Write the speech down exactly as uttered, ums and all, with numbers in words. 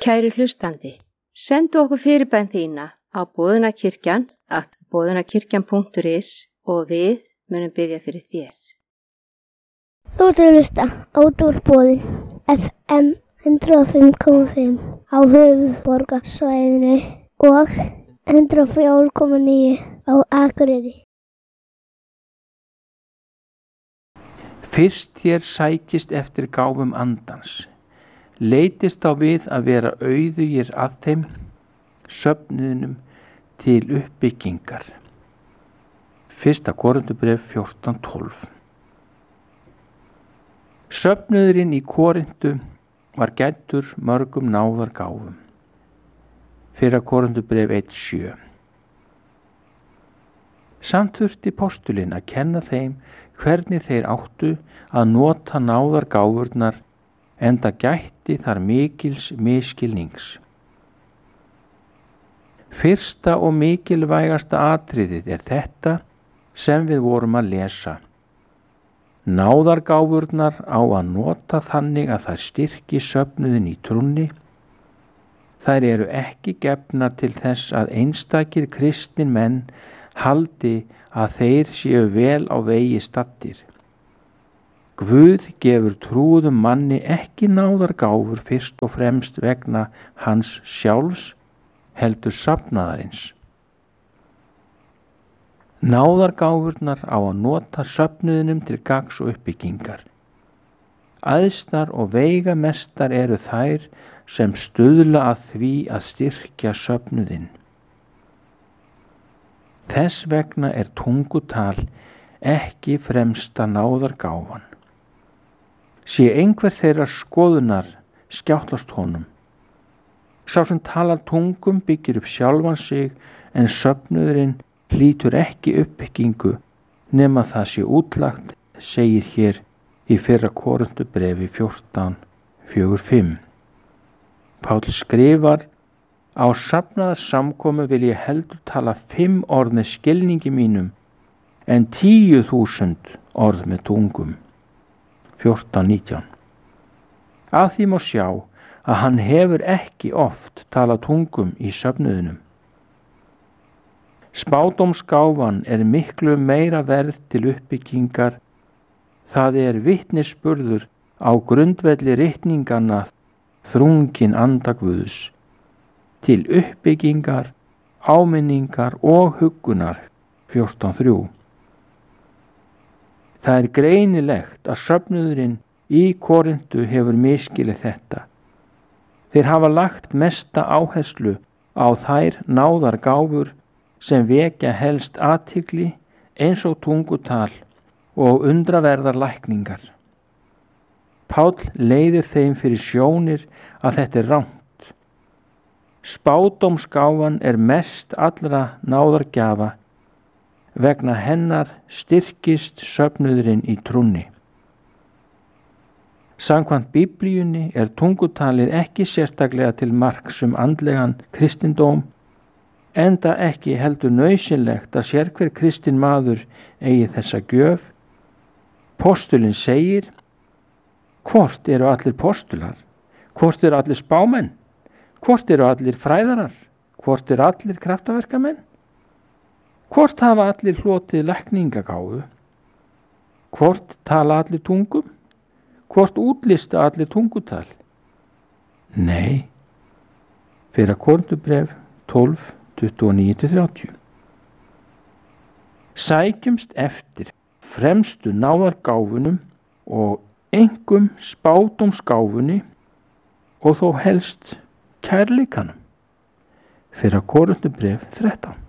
Kæri hlustandi, sendu okkur fyrirbæn þína á boðunarkirkjan at boðunarkirkjan punktur is og við munum biðja fyrir þér. Þú ert að hlusta á Útvarpsboðið F M hundrað og fimm komma fimm á höfuðborgarsvæðinu og hundrað og fjögur komma níu á Akureyri. Fyrst þér sækist eftir gáfum andans, leitist á við að vera auðugir að þeim, söfnuðinum til uppbyggingar. Fyrsta Korinthubréf fjórtán tólf. Söfnuðurinn í Korintu var gæddur mörgum náðargáfum. Fyrsta Korinthubréf eitt sjö. Samt þurfti postulinn að kenna þeim hvernig þeir áttu að nota náðargáfurnar, enda gætti þar mikils misskilnings. Fyrsta og mikilvægasta atriðið er þetta sem við vorum að lesa. Náðargáfurnar á að nota þannig að þær styrki söfnuðin í trúnni. Þær eru ekki gefnar til þess að einstakir kristnir menn haldi að þeir séu vel á vegi staddir. Guð gefur trúðum manni ekki náðargáfur fyrst og fremst vegna hans sjálfs, heldur safnaðarins. Náðargáfurnar á að nota söfnuðinum til gagns og uppbyggingar. Æðstar og veigamestar eru þær sem stuðla að því að styrkja söfnuðinn. Þess vegna er tungutal ekki fremsta náðargáfan. Sé einhver þeirra skoðunar skjáttlast honum. Sá sem talar tungum byggir upp sjálfan sig, en söfnuðurinn hlýtur ekki uppbyggingu nema það sé útlagt, segir hér í fyrra Korinthubréfi fjórtán fjögur fimm. Páll skrifar: Á safnaðarsamkomu vil ég heldur tala fimm orð með skilningi mínum en tíu þúsund orð með tungum. fjórtán nítján. Af því má sjá að hann hefur ekki oft talað tungum í söfnuðinum. Spádómsgáfan er miklu meira verð til uppbyggingar. Það er vitnisburður á grundvelli ritninganna þrungin anda Guðs, til uppbyggingar, áminningar og huggunar. fjórtán þrjú. Það er greinilegt að söfnuðurinn í Korintu hefur misskilið þetta. Þeir hafa lagt mesta áherslu á þær náðargáfur sem vekja helst athygli, eins og tungutal og undraverðar lækningar. Páll leiðir þeim fyrir sjónir að þetta er rangt. Spádómsgáfan er mest allra náðargjafa. Vegna hennar styrkist söfnuðurinn í trúnni. Samkvæmt Biblíunni er tungutalið ekki sérstaklega til marks um andlegan kristindóm, enda ekki heldur nauðsynlegt að sérhver kristinn maður eigi þessa gjöf. Postulinn segir: hvort eru allir postular? Hvort eru allir spámenn? Hvort eru allir fræðarar? Hvort eru allir kraftaverkamenn? Hvort hafa allir hlotið lækningagáfu? Hvort tala allir tungum? Hvort útlista allir tungutal? Nei. Fyrra Korinthubréf tólf tuttugu og níu til þrjátíu. Sækjumst eftir fremstu náðargáfunum og einkum spádómsgáfunni og þó helst kærleikanum. Fyrra Korinthubréf þrettán.